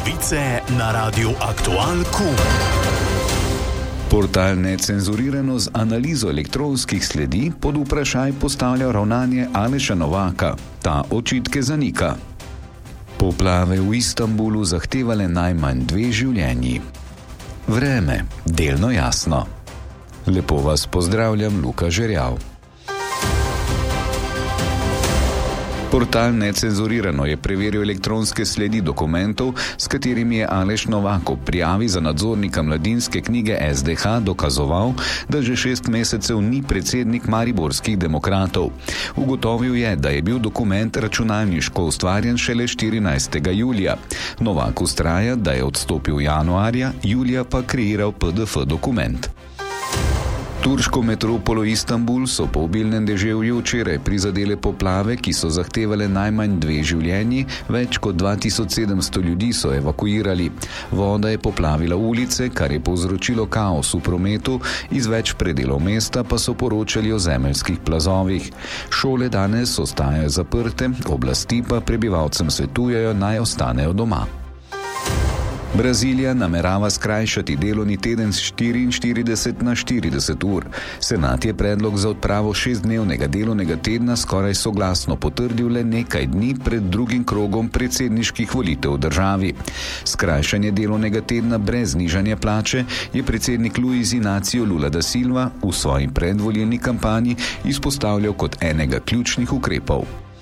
Novice na Radiu Aktualku. Portal Necenzurirano z analizo elektronskih sledi pod vprašaj postavlja ravnanje Aleša Novaka. Ta očitke zanika. Poplave v Istanbulu zahtevale najmanj 2 življenji. Vreme, delno jasno. Lepo vas pozdravljam, Luka Žerjav. Portal Necenzurirano je preveril elektronske sledi dokumentov, s katerimi je Aleš Novak ob prijavi za nadzornika mladinske knjige SDH dokazoval, da že 6 mesecev ni predsednik mariborskih demokratov. Ugotovil je, da je bil dokument računalniško ustvarjen šele 14. julija. Novak vztraja, da je odstopil januarja, julija pa kreiral PDF dokument. Turško metropolo Istanbul so po obilnem deževju včeraj prizadele poplave, ki so zahtevale najmanj 2 življenji, več kot 2700 ljudi so evakuirali. Voda je poplavila ulice, kar je povzročilo kaos v prometu, iz več predelov mesta pa so poročali o zemeljskih plazovih. Šole danes ostajajo zaprte, oblasti pa prebivalcem svetujejo, naj ostanejo doma. Brazilija namerava skrajšati delovni teden z 44 na 40 ur. Senat je predlog za odpravo 6-dnevnega delovnega tedna skoraj soglasno potrdil le nekaj dni pred drugim krogom predsedniških volitev v državi. Skrajšanje delovnega tedna brez znižanja plače je predsednik Luiz Inácio Lula da Silva v svoji predvolilni kampanji izpostavljal kot enega ključnih ukrepov.